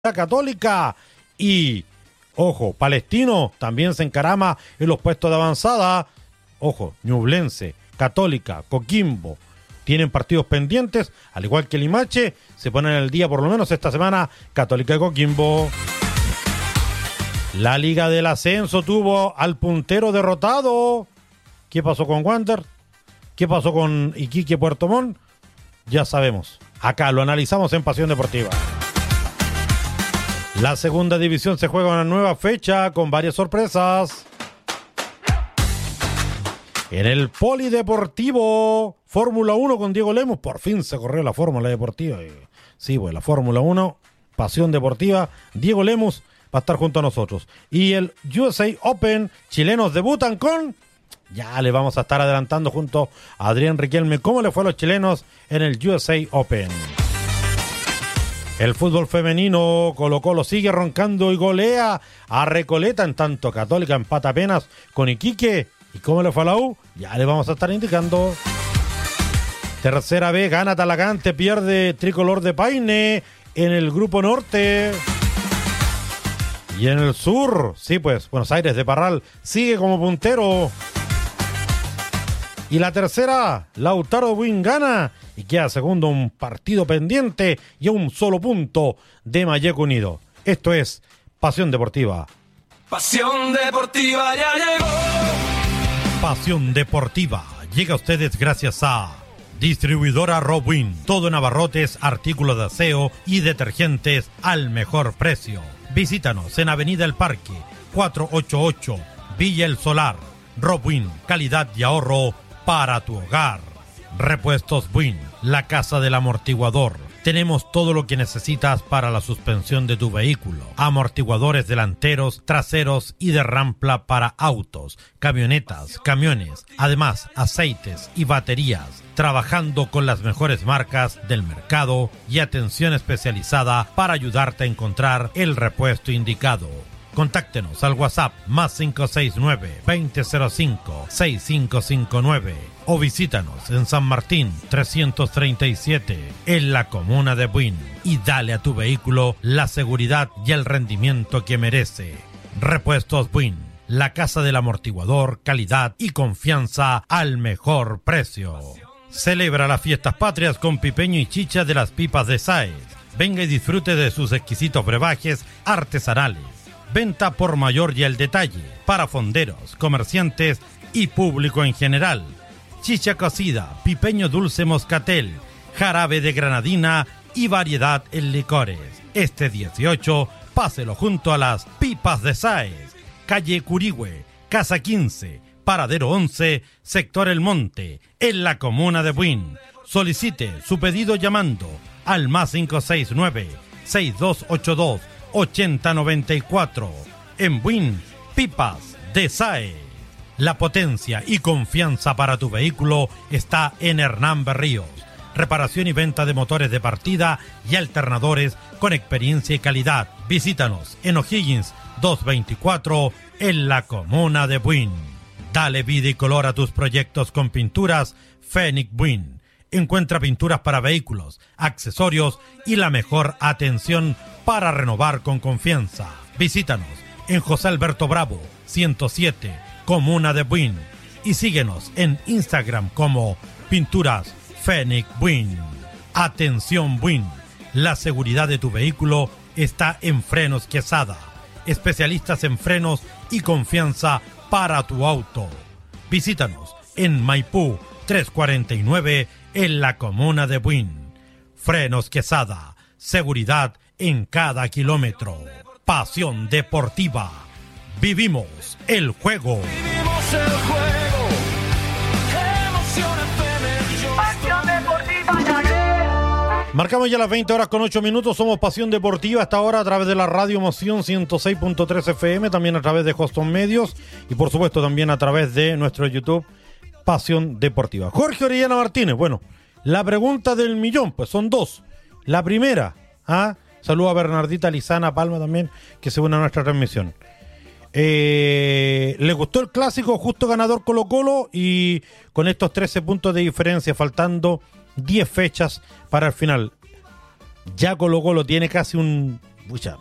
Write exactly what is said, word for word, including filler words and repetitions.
Católica y, ojo, Palestino también se encarama en los puestos de avanzada. Ojo, Ñublense, Católica, Coquimbo tienen partidos pendientes, al igual que Limache. Se ponen al día por lo menos esta semana Católica y Coquimbo. La Liga del Ascenso tuvo al puntero derrotado. ¿Qué pasó con Wander? ¿Qué pasó con Iquique Puerto Montt? Ya sabemos. Acá lo analizamos en Pasión Deportiva. La segunda división se juega una nueva fecha con varias sorpresas. En el Polideportivo, Fórmula uno con Diego Lemos. Por fin se corrió la Fórmula Deportiva. Sí, pues la Fórmula uno, Pasión Deportiva. Diego Lemos va a estar junto a nosotros. Y el U S A Open, chilenos debutan con... Ya le vamos a estar adelantando junto a Adrián Riquelme cómo le fue a los chilenos en el U S A Open. El fútbol femenino, Colo-Colo sigue roncando y golea a Recoleta, en tanto Católica empata apenas con Iquique. ¿Y cómo le fue a la U? Ya le vamos a estar indicando. Tercera B, gana Talagante, pierde Tricolor de Paine en el Grupo Norte. Y en el sur, sí pues, Buenos Aires de Parral sigue como puntero. Y la tercera, Lautaro Buin gana y queda segundo, un partido pendiente y a un solo punto de Malleco Unido. Esto es Pasión Deportiva. Pasión Deportiva ya llegó. Pasión Deportiva llega a ustedes gracias a Distribuidora Robwin. Todo en abarrotes, artículos de aseo y detergentes al mejor precio. Visítanos en Avenida El Parque, cuatrocientos ochenta y ocho, Villa El Solar. Robwin, calidad y ahorro para tu hogar. Repuestos Buin, la casa del amortiguador. Tenemos todo lo que necesitas para la suspensión de tu vehículo. Amortiguadores delanteros, traseros y de rampla para autos, camionetas, camiones. Además, aceites y baterías. Trabajando con las mejores marcas del mercado y atención especializada para ayudarte a encontrar el repuesto indicado. Contáctenos al WhatsApp más cinco seis nueve, veinte cero cinco, seis cinco cinco nueve o visítanos en San Martín trescientos treinta y siete en la comuna de Buin y dale a tu vehículo la seguridad y el rendimiento que merece. Repuestos Buin, la casa del amortiguador, calidad y confianza al mejor precio. Celebra las fiestas patrias con pipeño y chicha de las pipas de Sáez. Venga y disfrute de sus exquisitos brebajes artesanales. Venta por mayor y al detalle, para fonderos, comerciantes y público en general. Chicha cocida, pipeño dulce moscatel, jarabe de granadina y variedad en licores. Este dieciocho, páselo junto a las pipas de Sáez. Calle Curigüe, Casa quince, Paradero once, Sector El Monte, en la comuna de Buin. Solicite su pedido llamando al más cinco seis nueve, seis dos ocho dos, ochenta noventa y cuatro. En Buin, pipas de Sáez. La potencia y confianza para tu vehículo está en Hernán Berríos. Reparación y venta de motores de partida y alternadores con experiencia y calidad. Visítanos en O'Higgins doscientos veinticuatro en la comuna de Buin. Dale vida y color a tus proyectos con pinturas Fénix Buin. Encuentra pinturas para vehículos, accesorios y la mejor atención para renovar con confianza. Visítanos en José Alberto Bravo, ciento siete, comuna de Buin. Y síguenos en Instagram como Pinturas Fénix Buin. Atención Buin, la seguridad de tu vehículo está en Frenos Quesada. Especialistas en frenos y confianza para tu auto. Visítanos en Maipú trescientos cuarenta y nueve en la comuna de Buin. Frenos Quesada, seguridad en cada kilómetro. Pasión Deportiva. Vivimos el juego. Vivimos el juego. Emoción F M. Pasión Deportiva ya llegó. Marcamos ya las veinte horas con ocho minutos. Somos Pasión Deportiva hasta ahora a través de la Radio Emoción ciento seis punto tres F M, también a través de Hoston Medios y por supuesto también a través de nuestro YouTube Pasión Deportiva. Jorge Orellana Martínez, bueno, la pregunta del millón, pues son dos. La primera, ¿ah? Saludo a Bernardita Lizana Palma también, que se une a nuestra transmisión. Eh, ¿Le gustó el clásico? Justo ganador Colo-Colo y con estos trece puntos de diferencia, faltando diez fechas para el final. Ya Colo-Colo tiene casi un Pucha,